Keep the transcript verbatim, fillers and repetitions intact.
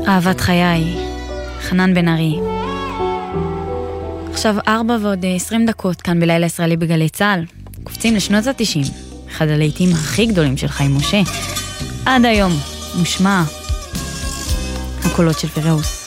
אהבת חיי, חנן בן ארי. עכשיו ארבע ועוד עשרים דקות כאן בלילה ישראלי בגלי צהל. קופצים לשנות התשעים, אחד הלהיטים הכי גדולים של חיים משה. עד היום מושמע הקולות של פיראוס.